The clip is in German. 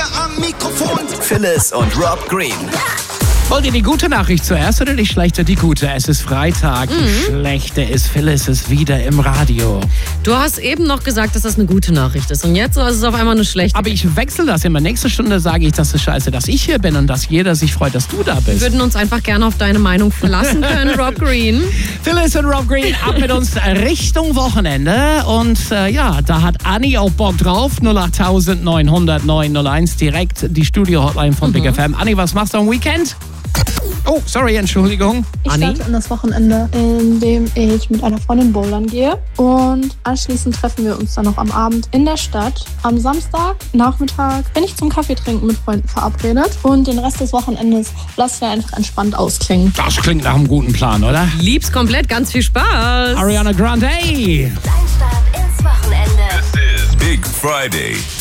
hier am Mikrofon. Phyllis und Rob Green. Wollt ihr die gute Nachricht zuerst oder die schlechte? Die gute. Es ist Freitag. Die schlechte ist, Phyllis ist wieder im Radio. Du hast eben noch gesagt, dass das eine gute Nachricht ist. Und jetzt ist es auf einmal eine schlechte. Aber ich wechsle das immer. Nächste Stunde sage ich, dass es scheiße, dass ich hier bin und dass jeder sich freut, dass du da bist. Wir würden uns einfach gerne auf deine Meinung verlassen können, Rob Green. Phyllis und Rob Green ab mit uns Richtung Wochenende. Und da hat Anni auch Bock drauf. 08900 901 direkt die Studio-Hotline von Big FM. Anni, was machst du am Weekend? Oh, sorry, Entschuldigung. Ich starte in das Wochenende, in dem ich mit einer Freundin bouldern gehe. Und anschließend treffen wir uns dann noch am Abend in der Stadt. Am Samstag, Nachmittag, bin ich zum Kaffee trinken mit Freunden verabredet. Und den Rest des Wochenendes lassen wir einfach entspannt ausklingen. Das klingt nach einem guten Plan, oder? Lieb's komplett, ganz viel Spaß. Ariana Grande. Dein Start ins Wochenende. This is Big Friday.